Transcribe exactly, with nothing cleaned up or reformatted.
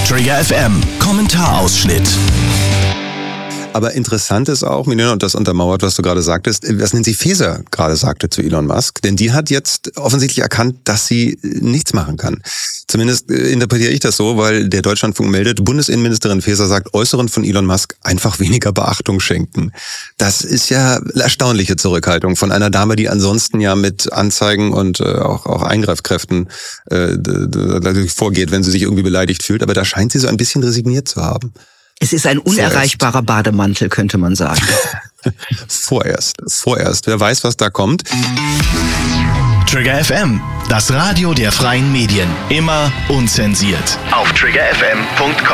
Trigger F M, Kommentarausschnitt. Aber interessant ist auch, Milena, und das untermauert, was du gerade sagtest, was Nancy Faeser gerade sagte zu Elon Musk. Denn die hat jetzt offensichtlich erkannt, dass sie nichts machen kann. Zumindest interpretiere ich das so, weil der Deutschlandfunk meldet, Bundesinnenministerin Faeser sagt, Äußeren von Elon Musk einfach weniger Beachtung schenken. Das ist ja erstaunliche Zurückhaltung von einer Dame, die ansonsten ja mit Anzeigen und äh, auch, auch Eingreifkräften äh, vorgeht, wenn sie sich irgendwie beleidigt fühlt. Aber da scheint sie so ein bisschen resigniert zu haben. Es ist ein unerreichbarer vorerst. Bademantel, könnte man sagen. vorerst, vorerst. Wer weiß, was da kommt. Trigger F M, das Radio der freien Medien. Immer unzensiert. Auf trigger f m punkt com.